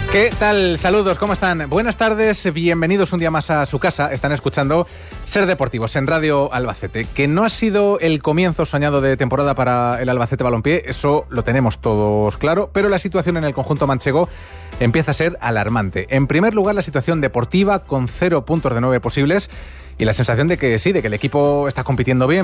¿Qué tal? Saludos, ¿cómo están? Buenas tardes, bienvenidos un día más a su casa. Están escuchando Ser Deportivos en Radio Albacete. Que no ha sido el comienzo soñado de temporada para el Albacete Balompié, eso lo tenemos todos claro, pero la situación en el conjunto manchego empieza a ser alarmante. En primer lugar, la situación deportiva, con 0 puntos de 9 posibles, y la sensación de que sí, de que el equipo está compitiendo bien,